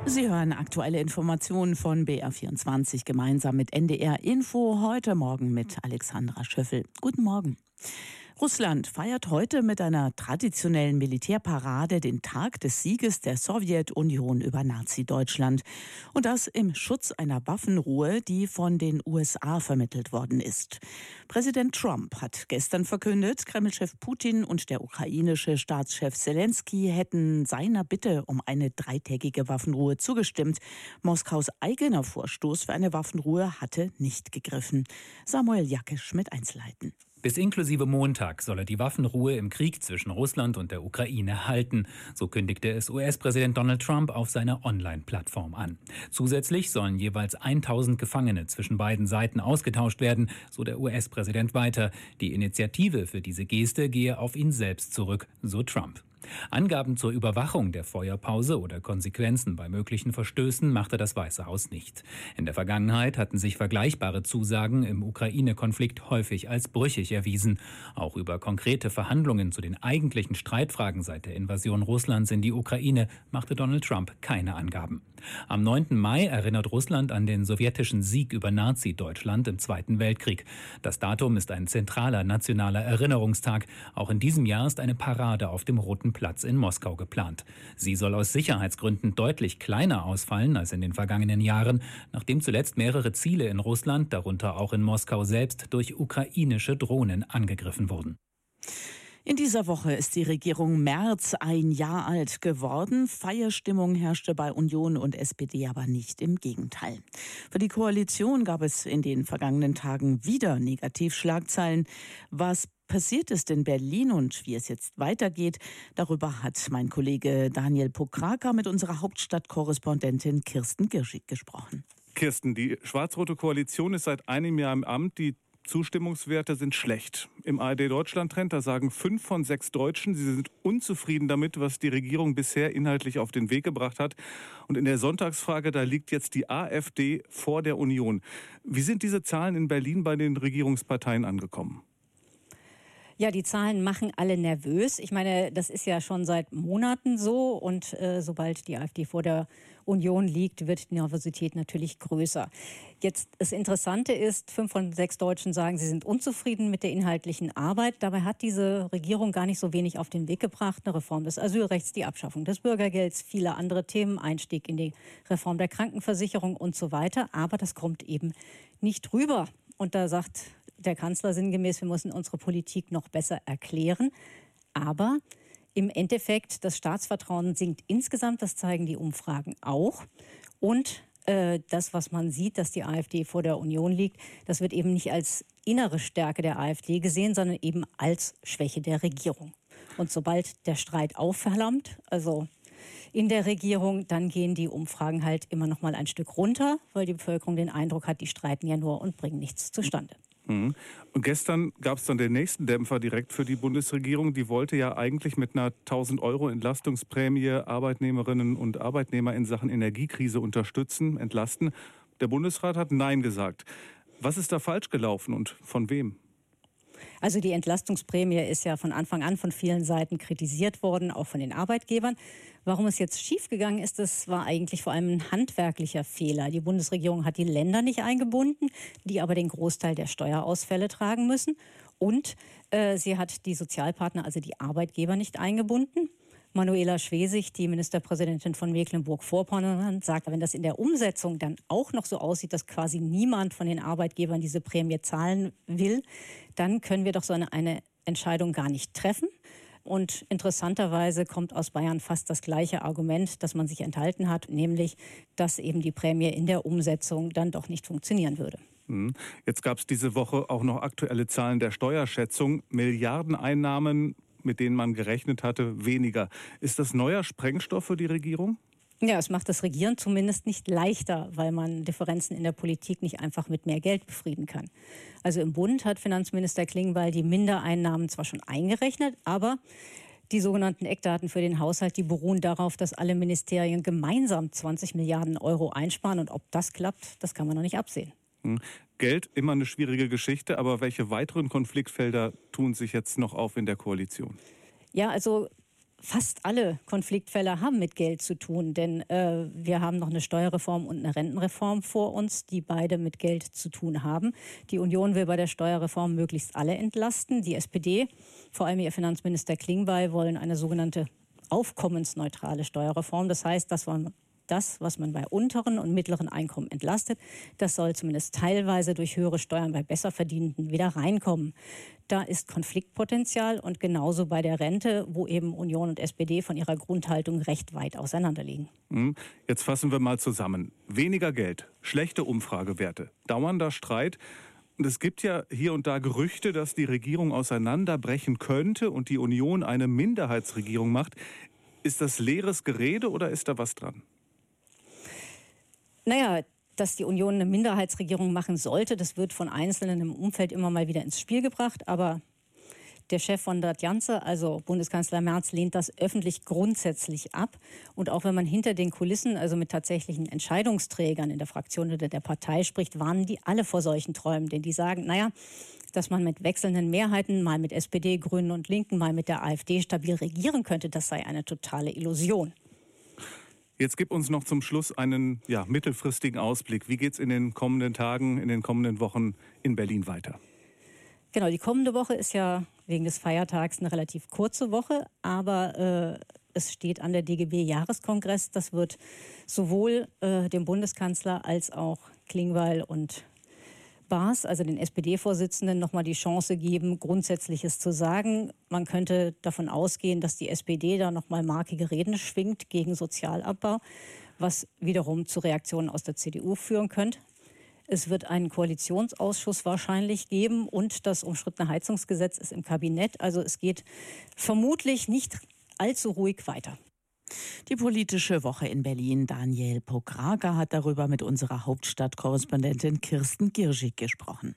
Sie hören aktuelle Informationen von BR24 gemeinsam mit NDR Info, heute Morgen mit Alexandra Schöffel. Guten Morgen. Russland feiert heute mit einer traditionellen Militärparade den Tag des Sieges der Sowjetunion über Nazi-Deutschland. Und das im Schutz einer Waffenruhe, die von den USA vermittelt worden ist. Präsident Trump hat gestern verkündet, Kremlchef Putin und der ukrainische Staatschef Selenskyj hätten seiner Bitte um eine dreitägige Waffenruhe zugestimmt. Moskaus eigener Vorstoß für eine Waffenruhe hatte nicht gegriffen. Samuel Jakisch mit Einzelheiten. Bis inklusive Montag soll er die Waffenruhe im Krieg zwischen Russland und der Ukraine halten. So kündigte es US-Präsident Donald Trump auf seiner Online-Plattform an. Zusätzlich sollen jeweils 1000 Gefangene zwischen beiden Seiten ausgetauscht werden, so der US-Präsident weiter. Die Initiative für diese Geste gehe auf ihn selbst zurück, so Trump. Angaben zur Überwachung der Feuerpause oder Konsequenzen bei möglichen Verstößen machte das Weiße Haus nicht. In der Vergangenheit hatten sich vergleichbare Zusagen im Ukraine-Konflikt häufig als brüchig erwiesen. Auch über konkrete Verhandlungen zu den eigentlichen Streitfragen seit der Invasion Russlands in die Ukraine machte Donald Trump keine Angaben. Am 9. Mai erinnert Russland an den sowjetischen Sieg über Nazi-Deutschland im Zweiten Weltkrieg. Das Datum ist ein zentraler nationaler Erinnerungstag. Auch in diesem Jahr ist eine Parade auf dem Roten Platz in Moskau geplant. Sie soll aus Sicherheitsgründen deutlich kleiner ausfallen als in den vergangenen Jahren, nachdem zuletzt mehrere Ziele in Russland, darunter auch in Moskau selbst, durch ukrainische Drohnen angegriffen wurden. In dieser Woche ist die Regierung Merz ein Jahr alt geworden. Feierstimmung herrschte bei Union und SPD aber nicht, im Gegenteil. Für die Koalition gab es in den vergangenen Tagen wieder Negativschlagzeilen. Was passiert ist in Berlin und wie es jetzt weitergeht, darüber hat mein Kollege Daniel Pokraka mit unserer Hauptstadtkorrespondentin Kirsten Girschig gesprochen. Kirsten, die schwarz-rote Koalition ist seit einem Jahr im Amt. Die Zustimmungswerte sind schlecht. Im ARD-Deutschland-Trend, da sagen 5 von 6 Deutschen, sie sind unzufrieden damit, was die Regierung bisher inhaltlich auf den Weg gebracht hat. Und in der Sonntagsfrage, da liegt jetzt die AfD vor der Union. Wie sind diese Zahlen in Berlin bei den Regierungsparteien angekommen? Ja, die Zahlen machen alle nervös. Ich meine, das ist ja schon seit Monaten so. Und sobald die AfD vor der Union liegt, wird die Nervosität natürlich größer. Jetzt das Interessante ist, 5 von 6 Deutschen sagen, sie sind unzufrieden mit der inhaltlichen Arbeit. Dabei hat diese Regierung gar nicht so wenig auf den Weg gebracht. Eine Reform des Asylrechts, die Abschaffung des Bürgergelds, viele andere Themen, Einstieg in die Reform der Krankenversicherung und so weiter. Aber das kommt eben nicht rüber. Und da sagt der Kanzler sinngemäß, wir müssen unsere Politik noch besser erklären. Aber im Endeffekt, das Staatsvertrauen sinkt insgesamt, das zeigen die Umfragen auch. Und das, was man sieht, dass die AfD vor der Union liegt, das wird eben nicht als innere Stärke der AfD gesehen, sondern eben als Schwäche der Regierung. Und sobald der Streit aufflammt, also in der Regierung, dann gehen die Umfragen halt immer noch mal ein Stück runter, weil die Bevölkerung den Eindruck hat, die streiten ja nur und bringen nichts zustande. Und gestern gab es dann den nächsten Dämpfer direkt für die Bundesregierung. Die wollte ja eigentlich mit einer 1.000 € Entlastungsprämie Arbeitnehmerinnen und Arbeitnehmer in Sachen Energiekrise unterstützen, entlasten. Der Bundesrat hat Nein gesagt. Was ist da falsch gelaufen und von wem? Also die Entlastungsprämie ist ja von Anfang an von vielen Seiten kritisiert worden, auch von den Arbeitgebern. Warum es jetzt schiefgegangen ist, das war eigentlich vor allem ein handwerklicher Fehler. Die Bundesregierung hat die Länder nicht eingebunden, die aber den Großteil der Steuerausfälle tragen müssen. Und sie hat die Sozialpartner, also die Arbeitgeber, nicht eingebunden. Manuela Schwesig, die Ministerpräsidentin von Mecklenburg-Vorpommern, sagt, wenn das in der Umsetzung dann auch noch so aussieht, dass quasi niemand von den Arbeitgebern diese Prämie zahlen will, dann können wir doch so eine Entscheidung gar nicht treffen. Und interessanterweise kommt aus Bayern fast das gleiche Argument, das man sich enthalten hat, nämlich, dass eben die Prämie in der Umsetzung dann doch nicht funktionieren würde. Jetzt gab es diese Woche auch noch aktuelle Zahlen der Steuerschätzung. Milliardeneinnahmen, mit denen man gerechnet hatte, weniger. Ist das neuer Sprengstoff für die Regierung? Ja, es macht das Regieren zumindest nicht leichter, weil man Differenzen in der Politik nicht einfach mit mehr Geld befrieden kann. Also im Bund hat Finanzminister Klingbeil die Mindereinnahmen zwar schon eingerechnet, aber die sogenannten Eckdaten für den Haushalt, die beruhen darauf, dass alle Ministerien gemeinsam 20 Milliarden € einsparen. Und ob das klappt, das kann man noch nicht absehen. Geld, immer eine schwierige Geschichte, aber welche weiteren Konfliktfelder tun sich jetzt noch auf in der Koalition? Ja, also fast alle Konfliktfälle haben mit Geld zu tun, denn wir haben noch eine Steuerreform und eine Rentenreform vor uns, die beide mit Geld zu tun haben. Die Union will bei der Steuerreform möglichst alle entlasten. Die SPD, vor allem ihr Finanzminister Klingbeil, wollen eine sogenannte aufkommensneutrale Steuerreform. Das heißt, dass man das, was man bei unteren und mittleren Einkommen entlastet, das soll zumindest teilweise durch höhere Steuern bei Besserverdienenden wieder reinkommen. Da ist Konfliktpotenzial und genauso bei der Rente, wo eben Union und SPD von ihrer Grundhaltung recht weit auseinanderliegen. Jetzt fassen wir mal zusammen. Weniger Geld, schlechte Umfragewerte, dauernder Streit. Und es gibt ja hier und da Gerüchte, dass die Regierung auseinanderbrechen könnte und die Union eine Minderheitsregierung macht. Ist das leeres Gerede oder ist da was dran? Naja, dass die Union eine Minderheitsregierung machen sollte, das wird von Einzelnen im Umfeld immer mal wieder ins Spiel gebracht. Aber der Chef von das Ganze, also Bundeskanzler Merz, lehnt das öffentlich grundsätzlich ab. Und auch wenn man hinter den Kulissen, also mit tatsächlichen Entscheidungsträgern in der Fraktion oder der Partei spricht, warnen die alle vor solchen Träumen. Denn die sagen, naja, dass man mit wechselnden Mehrheiten, mal mit SPD, Grünen und Linken, mal mit der AfD stabil regieren könnte, das sei eine totale Illusion. Jetzt gib uns noch zum Schluss einen mittelfristigen Ausblick. Wie geht es in den kommenden Tagen, in den kommenden Wochen in Berlin weiter? Genau, die kommende Woche ist ja wegen des Feiertags eine relativ kurze Woche, aber es steht an der DGB-Jahreskongress. Das wird sowohl dem Bundeskanzler als auch Klingbeil und Baas, also den SPD-Vorsitzenden, nochmal die Chance geben, Grundsätzliches zu sagen. Man könnte davon ausgehen, dass die SPD da nochmal markige Reden schwingt gegen Sozialabbau, was wiederum zu Reaktionen aus der CDU führen könnte. Es wird einen Koalitionsausschuss wahrscheinlich geben und das umstrittene Heizungsgesetz ist im Kabinett. Also es geht vermutlich nicht allzu ruhig weiter. Die politische Woche in Berlin. Daniel Pokraga hat darüber mit unserer Hauptstadtkorrespondentin Kirsten Girschig gesprochen.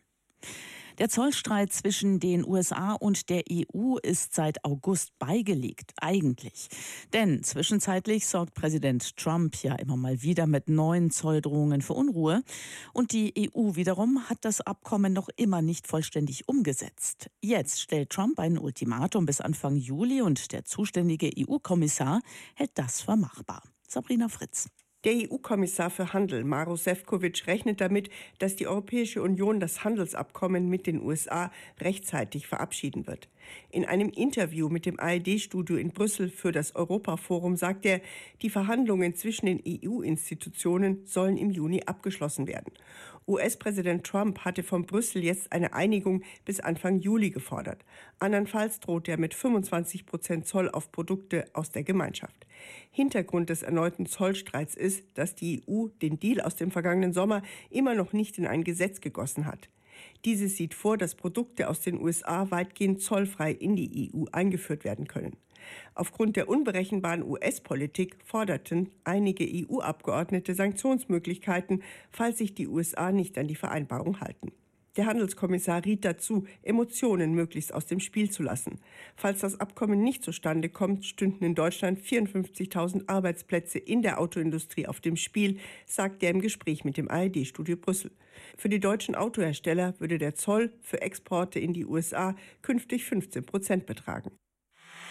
Der Zollstreit zwischen den USA und der EU ist seit August beigelegt, eigentlich. Denn zwischenzeitlich sorgt Präsident Trump ja immer mal wieder mit neuen Zolldrohungen für Unruhe. Und die EU wiederum hat das Abkommen noch immer nicht vollständig umgesetzt. Jetzt stellt Trump ein Ultimatum bis Anfang Juli und der zuständige EU-Kommissar hält das für machbar. Sabrina Fritz. Der EU-Kommissar für Handel, Maroš Šefčovič, rechnet damit, dass die Europäische Union das Handelsabkommen mit den USA rechtzeitig verabschieden wird. In einem Interview mit dem ARD-Studio in Brüssel für das Europaforum sagt er, die Verhandlungen zwischen den EU-Institutionen sollen im Juni abgeschlossen werden. US-Präsident Trump hatte von Brüssel jetzt eine Einigung bis Anfang Juli gefordert. Andernfalls droht er mit 25% Zoll auf Produkte aus der Gemeinschaft. Hintergrund des erneuten Zollstreits ist, dass die EU den Deal aus dem vergangenen Sommer immer noch nicht in ein Gesetz gegossen hat. Dieses sieht vor, dass Produkte aus den USA weitgehend zollfrei in die EU eingeführt werden können. Aufgrund der unberechenbaren US-Politik forderten einige EU-Abgeordnete Sanktionsmöglichkeiten, falls sich die USA nicht an die Vereinbarung halten. Der Handelskommissar riet dazu, Emotionen möglichst aus dem Spiel zu lassen. Falls das Abkommen nicht zustande kommt, stünden in Deutschland 54.000 Arbeitsplätze in der Autoindustrie auf dem Spiel, sagt er im Gespräch mit dem ARD-Studio Brüssel. Für die deutschen Autohersteller würde der Zoll für Exporte in die USA künftig 15% betragen.